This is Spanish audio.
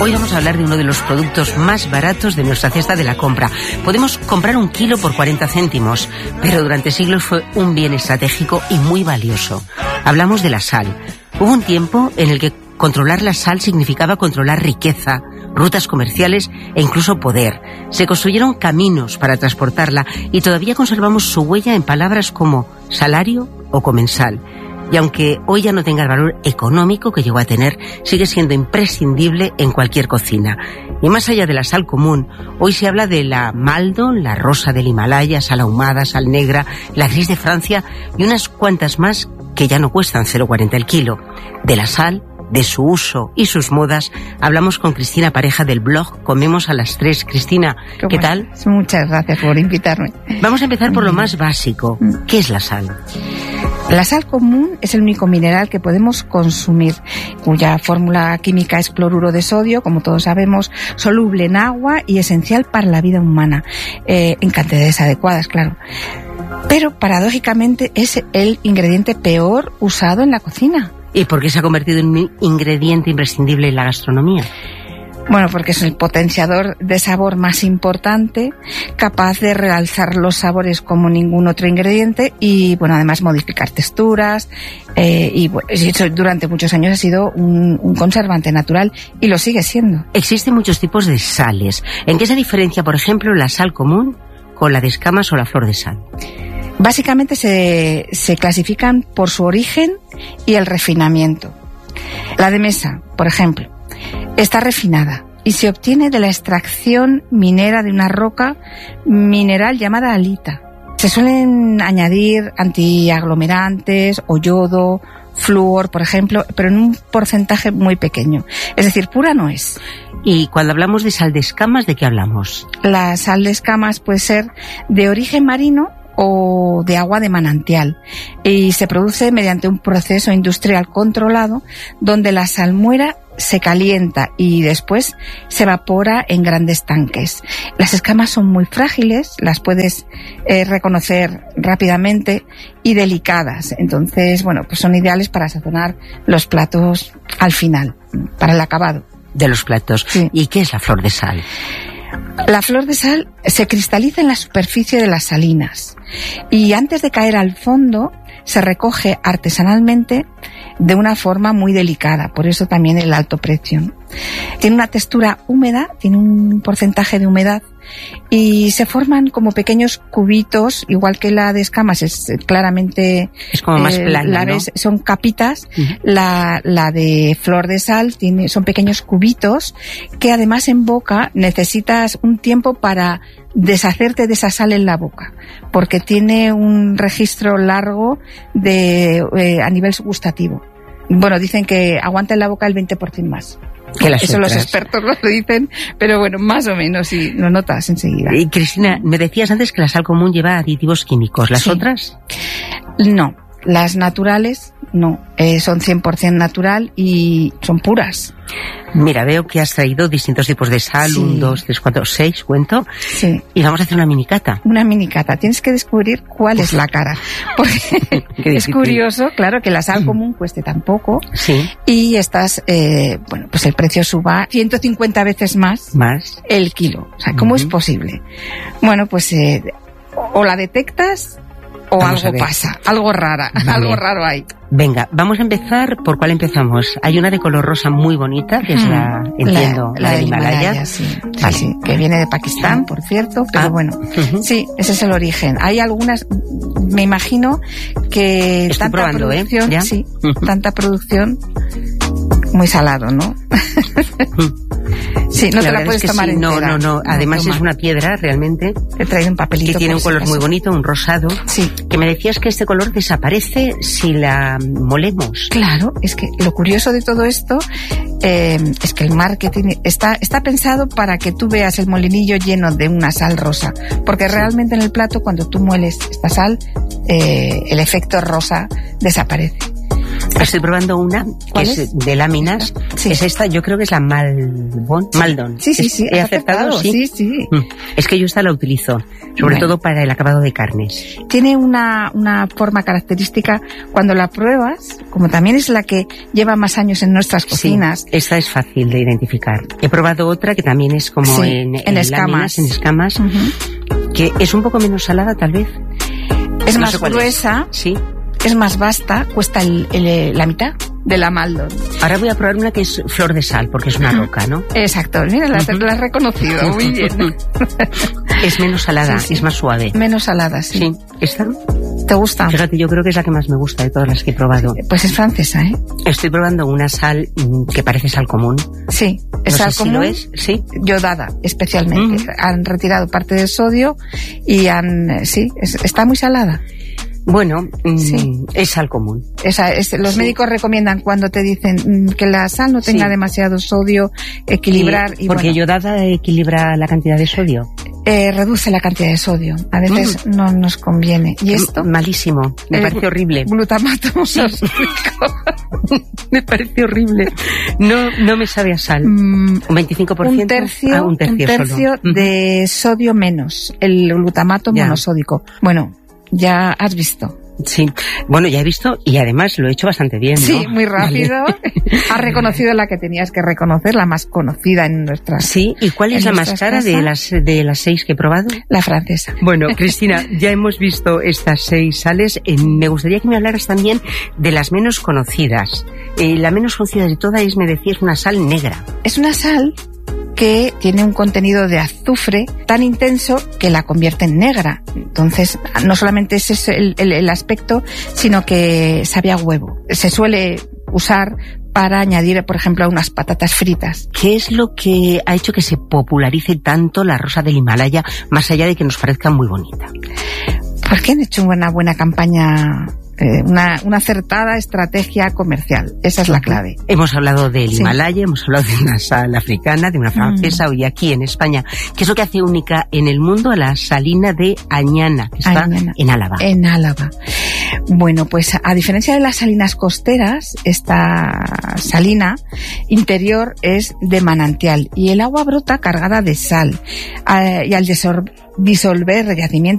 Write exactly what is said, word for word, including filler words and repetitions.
Hoy vamos a hablar de uno de los productos más baratos de nuestra cesta de la compra. Podemos comprar un kilo por cuarenta céntimos, pero durante siglos fue un bien estratégico y muy valioso. Hablamos de la sal. Hubo un tiempo en el que controlar la sal significaba controlar riqueza, rutas comerciales e incluso poder. Se construyeron caminos para transportarla y todavía conservamos su huella en palabras como salario o comensal. Y aunque hoy ya no tenga el valor económico que llegó a tener, sigue siendo imprescindible en cualquier cocina. Y más allá de la sal común, hoy se habla de la maldo, la rosa del Himalaya, sal ahumada, sal negra, la gris de Francia y unas cuantas más que ya no cuestan cero coma cuarenta el kilo. De la sal, de su uso y sus modas, hablamos con Cristina Pareja del blog Comemos a las Tres. Cristina, ¿qué, ¿qué tal? Muchas gracias por invitarme. Vamos a empezar por lo más básico. ¿Qué es la sal? La sal común es el único mineral que podemos consumir, cuya fórmula química es cloruro de sodio, como todos sabemos, soluble en agua y esencial para la vida humana, eh, en cantidades adecuadas, claro. Pero, paradójicamente, es el ingrediente peor usado en la cocina. ¿Y por qué se ha convertido en un ingrediente imprescindible en la gastronomía? Bueno, porque es el potenciador de sabor más importante, capaz de realzar los sabores como ningún otro ingrediente y, bueno, además modificar texturas eh, y bueno, durante muchos años ha sido un, un conservante natural y lo sigue siendo. Existen muchos tipos de sales. ¿En qué se diferencia, por ejemplo, la sal común con la de escamas o la flor de sal? Básicamente se, se clasifican por su origen y el refinamiento. La de mesa, por ejemplo, está refinada y se obtiene de la extracción minera de una roca mineral llamada halita. Se suelen añadir antiaglomerantes o yodo, flúor, por ejemplo, pero en un porcentaje muy pequeño. Es decir, pura no es. Y cuando hablamos de sal de escamas, ¿de qué hablamos? La sal de escamas puede ser de origen marino o de agua de manantial y se produce mediante un proceso industrial controlado donde la salmuera se calienta y después se evapora en grandes tanques. Las escamas son muy frágiles, las puedes eh, reconocer rápidamente y delicadas, entonces bueno, pues son ideales para sazonar los platos al final, para el acabado de los platos. Sí. ¿Y qué es la flor de sal? La flor de sal se cristaliza en la superficie de las salinas y antes de caer al fondo se recoge artesanalmente de una forma muy delicada, por eso también el alto precio. Tiene una textura húmeda, tiene un porcentaje de humedad y se forman como pequeños cubitos, igual que la de escamas es claramente es como más plana, eh, la ¿no? ves, son capitas. Uh-huh. la, la de flor de sal tiene, son pequeños cubitos que además en boca necesitas un tiempo para deshacerte de esa sal en la boca, porque tiene un registro largo de eh, a nivel gustativo. Bueno, dicen que aguanta en la boca el veinte por ciento más. Que las Eso otras. Los expertos lo dicen, pero bueno, más o menos, sí, lo notas enseguida. Y Cristina, me decías antes que la sal común lleva aditivos químicos. ¿Las sí. otras? No, las naturales no, eh, son cien por ciento natural y son puras. Mira, veo que has traído distintos tipos de sal, sí. un, dos, tres, cuatro, seis, cuento. Sí. Y vamos a hacer una minicata. Una minicata. Tienes que descubrir cuál Uf. es la cara. Porque es curioso, claro, que la sal común cueste tan poco. Sí. Y estás, eh, bueno, pues el precio suba ciento cincuenta veces más. Más. El kilo. O sea, ¿cómo uh-huh. es posible? Bueno, pues, eh, o la detectas o vamos algo pasa, algo rara, vale. algo raro hay. Venga, vamos a empezar. ¿Por cuál empezamos? Hay una de color rosa muy bonita, que es la, entiendo, la, la, la del Himalaya. Himalaya Sí, vale. sí, sí, que viene de Pakistán, por cierto, pero ah. bueno, uh-huh. sí, ese es el origen. Hay algunas, me imagino que Estoy tanta probando, producción, ¿eh? sí, uh-huh. tanta producción, muy salado, ¿no? Sí, no la te la puedes es que tomar sí, entera. No, no, no. Además no, es una piedra realmente. Te he traído un papelito. Que tiene un color muy bonito, un rosado. Sí. Que me decías que este color desaparece si la molemos. Claro, es que lo curioso de todo esto eh, es que el marketing está, está pensado para que tú veas el molinillo lleno de una sal rosa. Porque realmente en el plato, cuando tú mueles esta sal, eh, el efecto rosa desaparece. Estoy probando una que es, es de láminas. Sí. Es esta, yo creo que es la Malbon, sí. Maldon. Sí, sí, sí. ¿He acertado? acertado? Sí, sí. sí. Es que yo esta la utilizo, sobre bueno. todo para el acabado de carnes. Tiene una, una forma característica cuando la pruebas, como también es la que lleva más años en nuestras cocinas. Sí, esta es fácil de identificar. He probado otra que también es como sí, en, en, en escamas. Láminas, en escamas, uh-huh. que es un poco menos salada tal vez. Es no más sé gruesa. Es. Sí. Es más vasta, cuesta el, el, la mitad de la Maldon. Ahora voy a probar una que es flor de sal, porque es una roca, ¿no? Exacto, mira, la, uh-huh. la has reconocido, muy bien. Es menos salada, sí, sí. es más suave. Menos salada, sí. Sí, ¿esta? ¿Te gusta? Fíjate, yo creo que es la que más me gusta de todas las que he probado. Pues es francesa, ¿eh? Estoy probando una sal que parece sal común. Sí, es no sal sé común. Si lo es, sí. Yodada, especialmente. Uh-huh. Han retirado parte del sodio y han, sí, es, está muy salada. Bueno, sí. es sal común. Esa, es, los sí. médicos recomiendan cuando te dicen que la sal no tenga sí. demasiado sodio, equilibrar. Y, y porque bueno, yodada equilibra la cantidad de sodio. Eh, reduce la cantidad de sodio. A veces mm. no nos conviene. ¿Y esto? Malísimo. Me el parece horrible. Glutamato. Sí. Me parece horrible. No, no me sabe a sal. Mm, un veinticinco por ciento. Un tercio, ah, un tercio, un tercio solo. de sodio menos. El glutamato ya. monosódico. Bueno. Ya has visto. Sí, bueno, ya he visto y además lo he hecho bastante bien, ¿no? Sí, muy rápido. Vale. Has reconocido la que tenías que reconocer, la más conocida en nuestras. Sí, ¿y cuál es la más cara casa? de las de las seis que he probado? La francesa. Bueno, Cristina, ya hemos visto estas seis sales. Eh, me gustaría que me hablaras también de las menos conocidas. Eh, la menos conocida de todas es, me decías, una sal negra. Es una sal que tiene un contenido de azufre tan intenso que la convierte en negra. Entonces, no solamente ese es el, el, el aspecto, sino que sabe a huevo. Se suele usar para añadir, por ejemplo, a unas patatas fritas. ¿Qué es lo que ha hecho que se popularice tanto la rosa del Himalaya, más allá de que nos parezca muy bonita? Porque han hecho una buena campaña, eh, una, una acertada estrategia comercial. Esa es la clave. Hemos hablado del Sí. Himalaya, hemos hablado de una sal africana, de una francesa, mm. hoy aquí en España. ¿Qué es lo que hace única en el mundo a la salina de Añana, que está Añana. en Álava? En Álava. Bueno, pues a diferencia de las salinas costeras, esta salina interior es de manantial y el agua brota cargada de sal. Eh, y al desor- disolver yacimientos